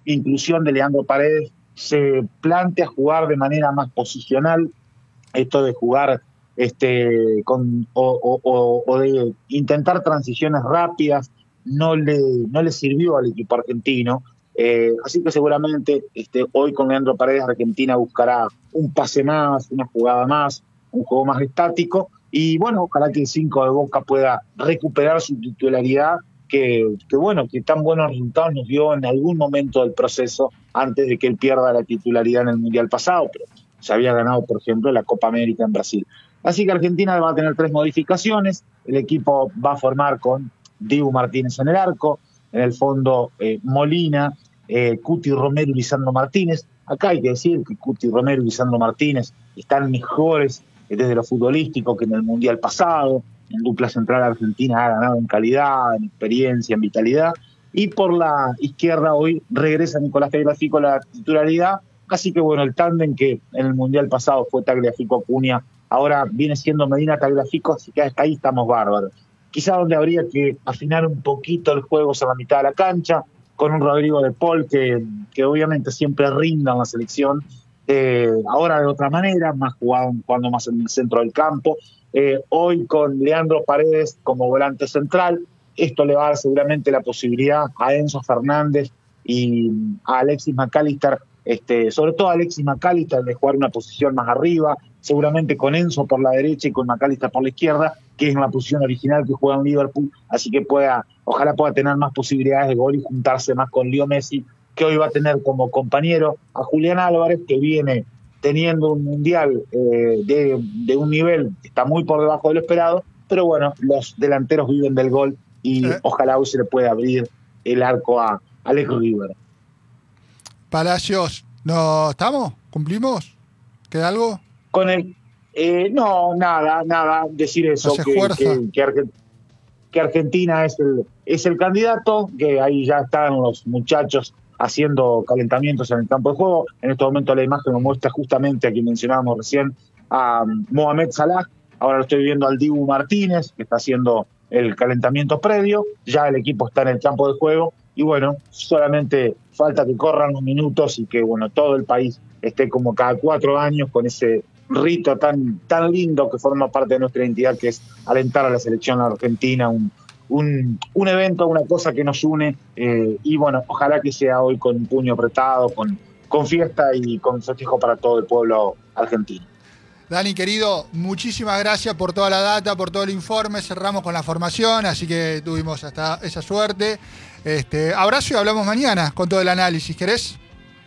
inclusión de Leandro Paredes, se plantea jugar de manera más posicional, esto de jugar o de intentar transiciones rápidas, no le sirvió al equipo argentino. Así que seguramente hoy con Leandro Paredes Argentina buscará un pase más, una jugada más, un juego más estático, y bueno, ojalá que el 5 de Boca pueda recuperar su titularidad, que tan buenos resultados nos dio en algún momento del proceso antes de que él pierda la titularidad en el Mundial pasado, pero se había ganado, por ejemplo, la Copa América en Brasil. Así que Argentina va a tener 3 modificaciones. El equipo va a formar con Dibu Martínez en el arco, en el fondo Molina, Cuti Romero y Lisandro Martínez. Acá hay que decir que Cuti Romero y Lisandro Martínez están mejores desde lo futbolístico que en el Mundial pasado. En dupla central Argentina ha ganado en calidad, en experiencia, en vitalidad. Y por la izquierda hoy regresa Nicolás Tagliafico a la titularidad. Así que bueno, el tándem que en el Mundial pasado fue Tagliafico-Acuña, ahora viene siendo Medina-Tagliafico, así que hasta ahí estamos bárbaros. Quizá donde habría que afinar un poquito el juego es a la mitad de la cancha, con un Rodrigo de Paul que obviamente siempre rinda en la selección, ahora de otra manera, jugando más en el centro del campo. Hoy con Leandro Paredes como volante central, esto le va a dar seguramente la posibilidad a Enzo Fernández y a Alexis McAllister, sobre todo a Alexis McAllister, de jugar una posición más arriba, seguramente con Enzo por la derecha y con McAllister por la izquierda, que es la posición original que juega en Liverpool, así que ojalá pueda tener más posibilidades de gol y juntarse más con Leo Messi, que hoy va a tener como compañero a Julián Álvarez, que viene teniendo un mundial de un nivel que está muy por debajo de lo esperado, pero bueno, los delanteros viven del gol y ojalá hoy se le pueda abrir el arco a Alex River. Palacios, ¿no estamos? ¿Cumplimos? ¿Queda algo? Con el no, nada, decir eso, que Argentina es el candidato, que ahí ya están los muchachos haciendo calentamientos en el campo de juego. En este momento la imagen nos muestra justamente a quien mencionábamos recién, a Mohamed Salah. Ahora lo estoy viendo al Dibu Martínez, que está haciendo el calentamiento previo. Ya el equipo está en el campo de juego y bueno, solamente falta que corran los minutos y que bueno, todo el país esté como cada 4 años con ese rito tan lindo que forma parte de nuestra identidad, que es alentar a la selección argentina, un evento, una cosa que nos une, y bueno, ojalá que sea hoy con un puño apretado, con fiesta y con festejo para todo el pueblo argentino. Dani, querido, muchísimas gracias por toda la data, por todo el informe. Cerramos con la formación, así que tuvimos hasta esa suerte. Abrazo y hablamos mañana con todo el análisis, ¿querés?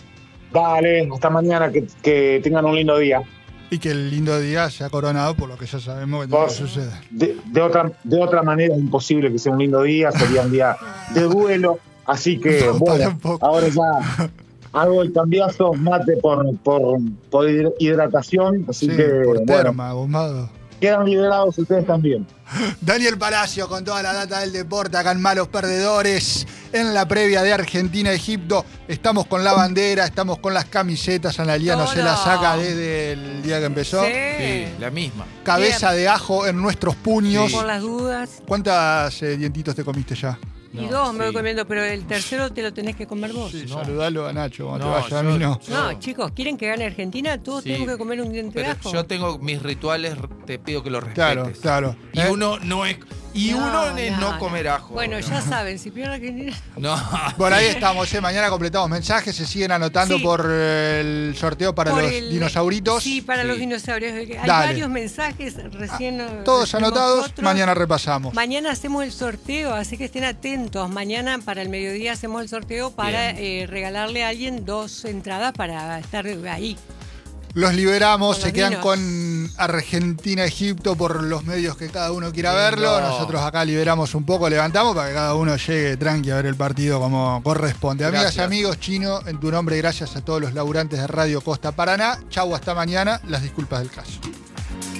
Dale, hasta mañana, que tengan un lindo día. Y que el lindo día sea coronado por lo que ya sabemos que no sucede. De otra manera es imposible que sea un lindo día, sería un día de duelo, así que bueno, ahora ya hago el cambiazo, mate por hidratación, así que por terma, bombado. Quedan liberados ustedes también. Daniel Palacio con toda la data del deporte acá en Malos Perdedores, en la previa de Argentina-Egipto. Estamos con la bandera, estamos con las camisetas. Analía no se la saca desde el día que empezó. Sí, la misma. Cabeza de ajo en nuestros puños. Sí. Por las dudas. ¿Cuántas dientitos te comiste ya? Y 2 me voy comiendo, pero el tercero te lo tenés que comer vos. Sí, saludalo a Nacho, cuando te vaya a mí no. No, chicos, ¿quieren que gane Argentina? Todos tenemos que comer un diente de ajo. Yo tengo mis rituales, te pido que los respetes. Claro. Y uno no es... no comer ajo. Bueno, ya saben, si pierde Argentina... No. Por ahí estamos, mañana completamos mensajes, se siguen anotando por el sorteo para los dinosauritos. Sí, para los dinosaurios. Hay varios mensajes recién. Todos anotados, mañana repasamos. Mañana hacemos el sorteo, así que estén atentos. Mañana para el mediodía hacemos el sorteo para regalarle a alguien 2 entradas para estar ahí. Los liberamos, se quedan con Argentina-Egipto por los medios que cada uno quiera verlo. Nosotros acá liberamos un poco, levantamos para que cada uno llegue tranqui a ver el partido como corresponde. Amigas y amigos, Chino, en tu nombre, gracias a todos los laburantes de Radio Costa Paraná. Chau, hasta mañana. Las disculpas del caso.